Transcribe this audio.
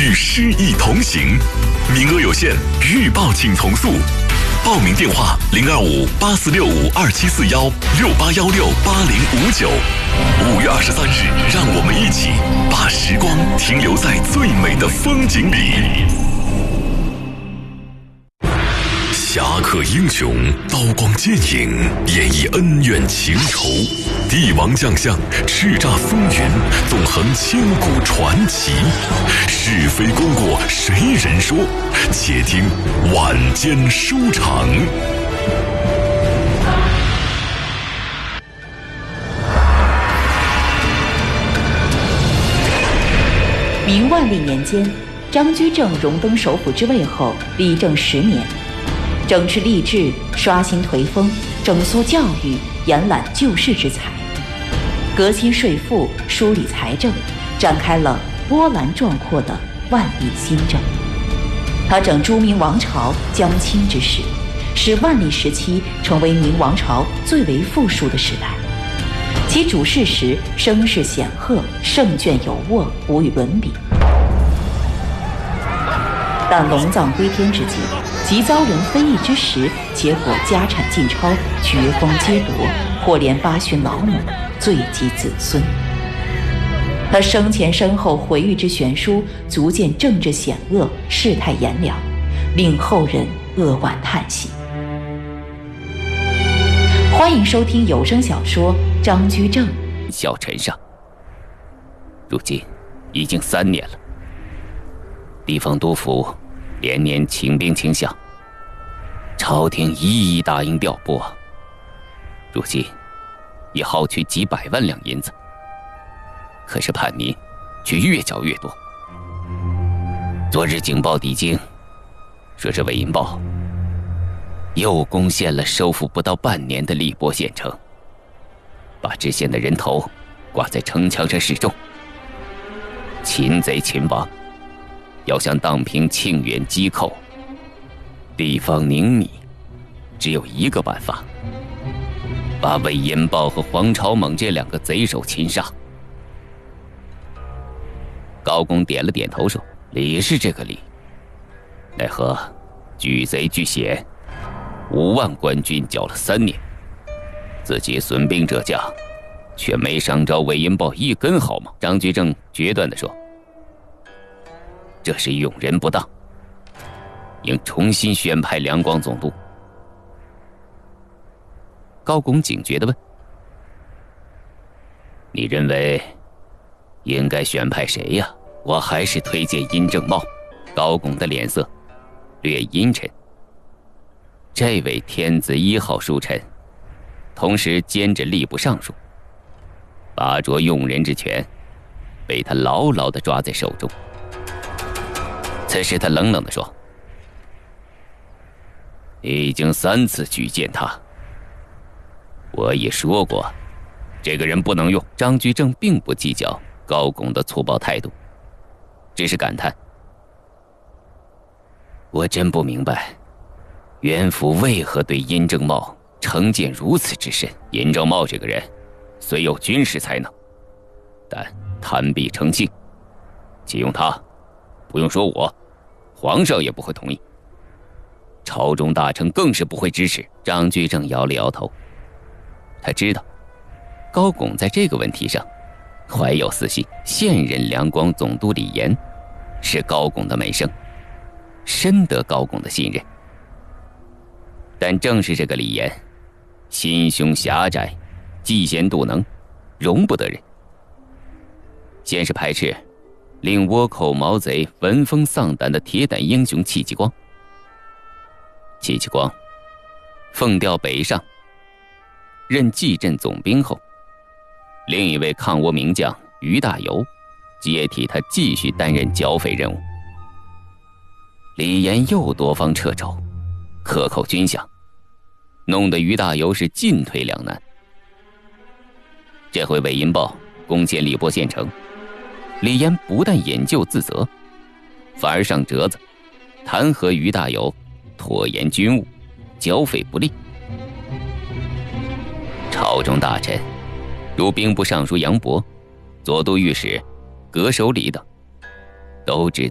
与诗意同行，名额有限，预报请从速。报名电话：02584656841688168059。5月23日，让我们一起把时光停留在最美的风景里。侠客英雄，刀光剑影，演绎恩怨情仇；帝王将相，叱咤风云，纵横千古传奇。是非功过谁人说？且听晚间书场。 明万历年间，张居正荣登首辅之位后，理政10年。整治吏治，刷新颓风，整肃教育，延揽救世之才，革新税赋，梳理财政，展开了波澜壮阔的万历新政。他整朱明王朝将倾之势，使万历时期成为明王朝最为富庶的时代。其主事时声势显赫，胜券有握，无与伦比。但龙藏归天之际，即遭人非议之时，结果家产尽超，爵封皆夺，或连8旬老母，罪及子孙。他生前身后回忆之悬殊，足见政治险恶，世态炎凉，令后人扼腕叹息。欢迎收听有声小说《张居正》。 小臣上，如今已经3年了，地方督府连年请兵请饷，朝廷一一答应调拨，如今已耗去几百万两银子，可是叛民却越缴越多。昨日警报抵京，说是韦银豹又攻陷了收复不到半年的荔波县城，把知县的人头挂在城墙上示众。擒贼擒王，要想荡平庆远积寇，地方宁米只有一个办法，把韦银豹和黄朝猛这2个贼首擒杀。高公点了点头说：“理是这个理，奈何拒贼拒险，5万官军缴了3年，自己损兵折将，却没伤着韦银豹一根毫毛。”张居正决断地说：“这是用人不当，应重新选派两广总督。”高公警觉地问：“你认为应该选派谁呀？”我还是推荐殷正茂。高公的脸色略阴沉。这位天子1号书臣，同时兼着吏部尚书，把着用人之权被他牢牢地抓在手中。此时他冷冷地说：“你已经3次举荐他，我也说过这个人不能用。”张居正并不计较高公的粗暴态度，只是感叹：“我真不明白袁府为何对殷正茂成见如此之深。殷正茂这个人虽有军事才能，但贪鄙成性，启用他不用说我，皇上也不会同意，朝中大臣更是不会支持。”张居正摇了摇头，他知道高拱在这个问题上怀有私心。现任两广总督李严是高拱的门生，深得高拱的信任。但正是这个李严，心胸狭窄，嫉贤妒能，容不得人。先是排斥令倭寇毛贼闻风丧胆的铁胆英雄戚继光。戚继光奉调北上，任蓟镇总兵后，另一位抗倭名将于大猷接替他继续担任剿匪任务。李严又多方掣肘，克扣军饷，弄得于大猷是进退两难。这回韦银豹攻陷荔波县城，李严不但引咎自责，反而上折子弹劾于大猷拖延军务，剿匪不力。朝中大臣如兵部尚书杨博、左都御史葛守礼等，都知道